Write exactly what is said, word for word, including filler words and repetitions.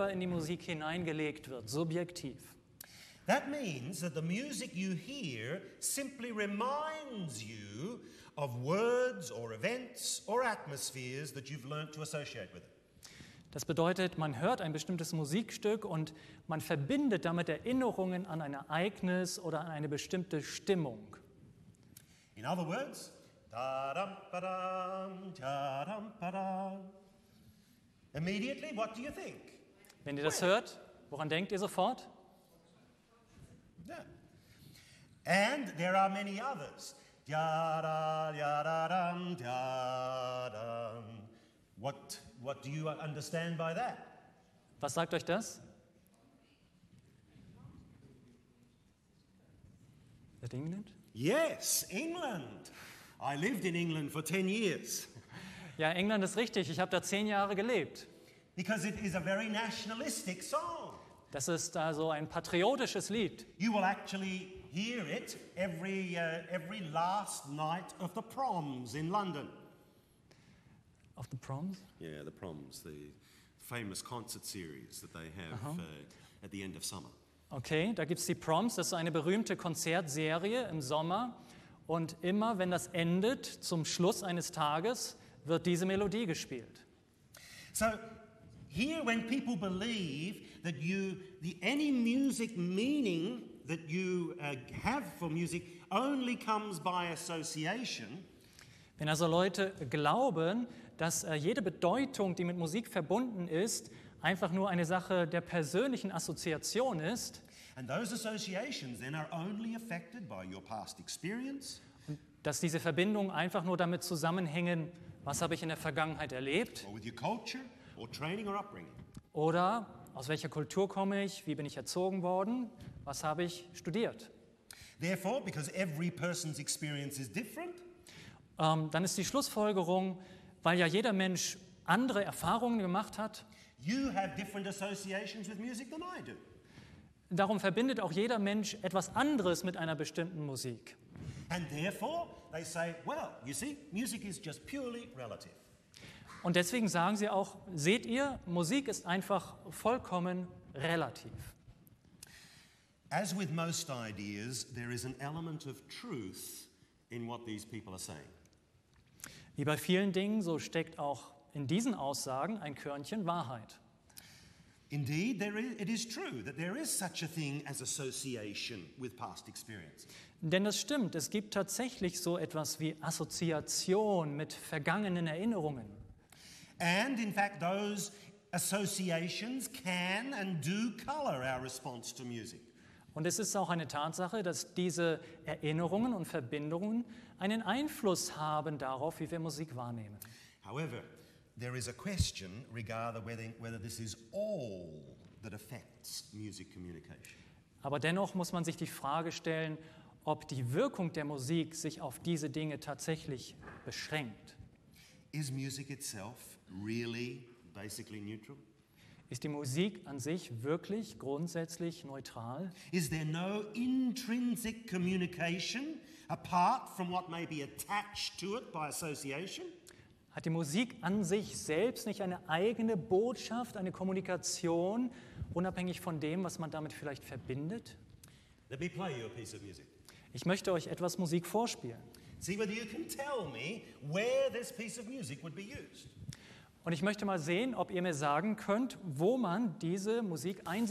selber in die Musik hineingelegt wird, subjektiv. That means that the music you hear simply reminds you of words or events or atmospheres that you've learned to associate with it. Das bedeutet, man hört ein bestimmtes Musikstück und man verbindet damit Erinnerungen an ein Ereignis oder an eine bestimmte Stimmung. In other words, da-dum-ba-dum, da-dum-ba-dum. Immediately, what do you think? Wenn ihr das hört, woran denkt ihr sofort? Yeah. And there are many others. Da-da, da-da-dum, da-dum. What, what do you understand by that? Was sagt euch das? That England? Yes, England. I lived in England for ten years. Ja, England ist richtig. Ich habe da zehn Jahre gelebt. Because it is a very nationalistic song. Das ist also ein patriotisches Lied. You will actually hear it every, uh, every last night of the proms in London. Of the Proms? Yeah, the proms, the famous concert series that they have uh, at the end of summer. Okay, da gibt es die Proms. Das ist eine berühmte Konzertserie im Sommer. Und immer, wenn das endet, zum Schluss eines Tages, wird diese Melodie gespielt. So, here, when people believe that you, the, any music meaning that you uh, have for music only comes by association. Wenn also Leute glauben, dass äh, jede Bedeutung, die mit Musik verbunden ist, einfach nur eine Sache der persönlichen Assoziation ist, And those associations then are only affected by your past experience. und dass diese Verbindungen einfach nur damit zusammenhängen, was habe ich in der Vergangenheit erlebt, Or with your culture, or training or upbringing. oder aus welcher Kultur komme ich, wie bin ich erzogen worden, was habe ich studiert. Therefore, because every person's experience is different, Ähm, dann ist die Schlussfolgerung, weil ja jeder Mensch andere Erfahrungen gemacht hat, you have different associations with music than I do. darum verbindet auch jeder Mensch etwas anderes mit einer bestimmten Musik. And therefore, they say, well, you see, music is just purely relative. Und deswegen sagen sie auch, seht ihr, Musik ist einfach vollkommen relativ. As with most ideas, there is an element of truth in what these people are saying. Wie bei vielen Dingen, so steckt auch in diesen Aussagen ein Körnchen Wahrheit. Indeed, there is, it is true that there is such a thing as association with past experience. Denn das stimmt, es gibt tatsächlich so etwas wie Assoziation mit vergangenen Erinnerungen. And in fact, those associations can and do color our response to music. Und es ist auch eine Tatsache, dass diese Erinnerungen und Verbindungen einen Einfluss haben darauf, wie wir Musik wahrnehmen. However, there is a question regarding whether, whether this is all that affects music communication. Aber dennoch muss man sich die Frage stellen, ob die Wirkung der Musik sich auf diese Dinge tatsächlich beschränkt. Is music itself really basically neutral? Ist die Musik an sich wirklich grundsätzlich neutral? Is there no intrinsic communication apart from what may be attached to it by association? Hat die Musik an sich selbst nicht eine eigene Botschaft, eine Kommunikation, unabhängig von dem, was man damit vielleicht verbindet? Let me play you a piece of music. Ich möchte euch etwas Musik vorspielen. See whether you can tell me where this piece of music would be used. Und ich möchte mal sehen, ob ihr mir sagen könnt, wo man diese Musik einsetzt.